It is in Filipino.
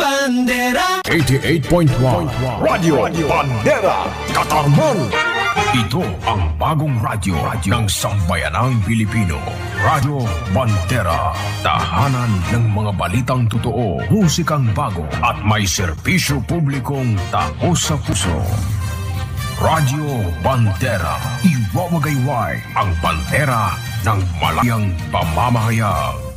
Bandera 88.1 Radio Bandera Katarman. Ito ang bagong radyo ng sambayanang Pilipino. Radio Bandera. Tahanan ng mga balitang totoo, musikang bago at may serbisyo publikong taos sa puso. Radio Bandera. Iwawagayway ang bandera ng malayang pamamahayag.